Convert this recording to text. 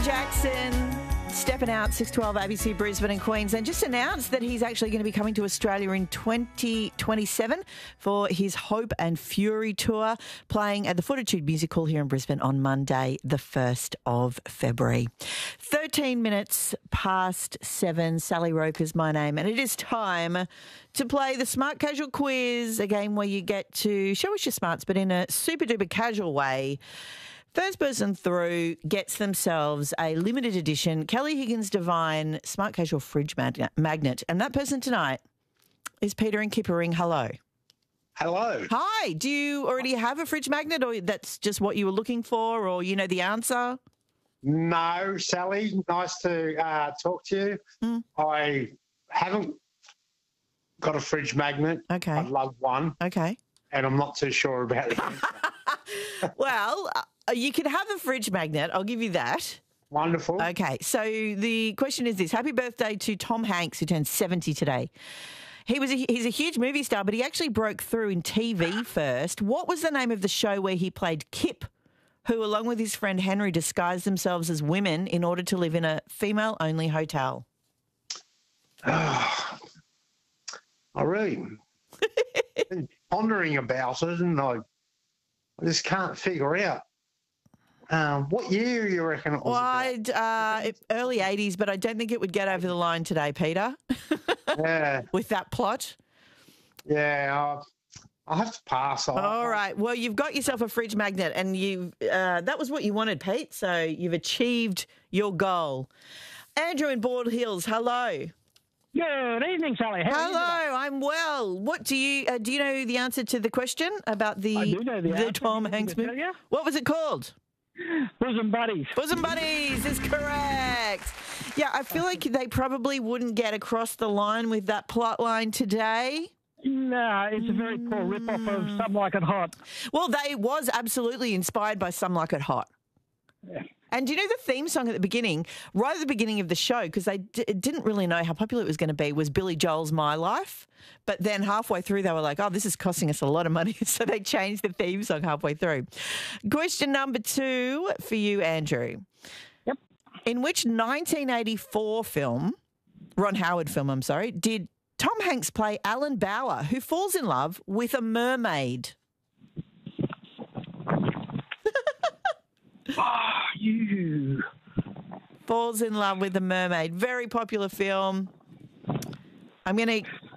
Jackson stepping out, 612 ABC Brisbane and Queensland, just announced that he's actually going to be coming to Australia in 2027 for his Hope and Fury tour, playing at the Fortitude Music Hall here in Brisbane on Monday, the 1st of February. 13 minutes past 7, Sally Roper is my name, and it is time to play the Smart Casual Quiz, a game where you get to show us your smarts, but in a super-duper casual way. First person through gets themselves a limited edition Kelly Higgins Divine Smart Casual Fridge Magnet. And that person tonight is Peter in Kippering. Hello. Hello. Hi. Do you already have a fridge magnet, or that's just what you were looking for, or you know the answer? No, Sally, nice to talk to you. I haven't got a fridge magnet. Okay. I'd love one. Okay. And I'm not too sure about it. Well, you can have a fridge magnet. I'll give you that. Wonderful. Okay. So the question is this. Happy birthday to Tom Hanks, who turned 70 today. He's a huge movie star, but he actually broke through in TV first. What was the name of the show where he played Kip, who, along with his friend Henry, disguised themselves as women in order to live in a female-only hotel? I really been pondering about it, and I just can't figure out. What year you reckon it was? Well, early 80s, but I don't think it would get over the line today, Peter. Yeah. With that plot. Yeah, I'll have to pass. All right. Well, you've got yourself a fridge magnet, and that was what you wanted, Pete, so you've achieved your goal. Andrew in Bald Hills, hello. Good evening, Sally. How are you today? Hello, I'm well. What do you know the answer to the question about the I do know the answer. Tom Can I Hanks tell movie? you? What was it called? Bosom Buddies. Bosom Buddies is correct. Yeah, I feel like they probably wouldn't get across the line with that plot line today. No, it's a very poor rip-off of Some Like It Hot. Well, they was absolutely inspired by Some Like It Hot. Yeah. And do you know the theme song at the beginning, right at the beginning of the show, because they didn't really know how popular it was going to be, was Billy Joel's My Life. But then halfway through, they were like, oh, this is costing us a lot of money. So they changed the theme song halfway through. Question number 2 for you, Andrew. Yep. In which 1984 film, Ron Howard film, I'm sorry, did Tom Hanks play Alan Bauer, who falls in love with a mermaid? You. Falls in love with a mermaid. Very popular film. I'm going to